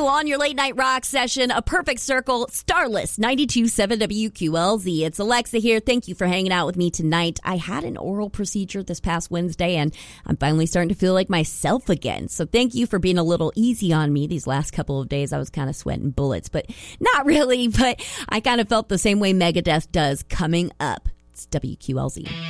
on your late night rock session, A Perfect Circle, Starless, 92.7 WQLZ. It's Alexa here. Thank you for hanging out with me tonight. I had an oral procedure this past Wednesday, and I'm finally starting to feel like myself again. So thank you for being a little easy on me these last couple of days. I was kind of sweating bullets, but not really. But I kind of felt the same way Megadeth does coming up. It's WQLZ.